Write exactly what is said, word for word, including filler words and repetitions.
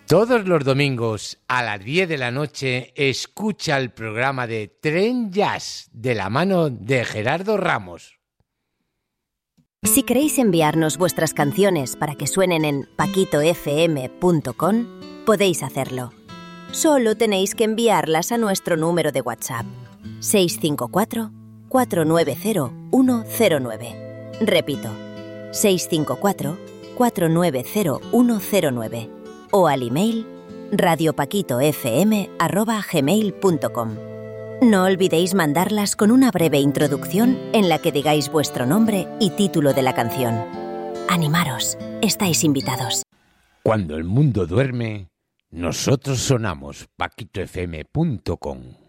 Todos los domingos a las diez de la noche escucha el programa de Tren Jazz de la mano de Gerardo Ramos. Si queréis enviarnos vuestras canciones para que suenen en paquito f m punto com, podéis hacerlo. Solo tenéis que enviarlas a nuestro número de WhatsApp seis cinco cuatro, cuatro nueve cero, uno cero nueve. Repito, seis cinco cuatro, cuatro nueve cero, uno cero nueve. O al email radiopaquitofm arroba gmail punto com. No olvidéis mandarlas con una breve introducción en la que digáis vuestro nombre y título de la canción. Animaros, estáis invitados. Cuando el mundo duerme, nosotros sonamos paquito f m punto com.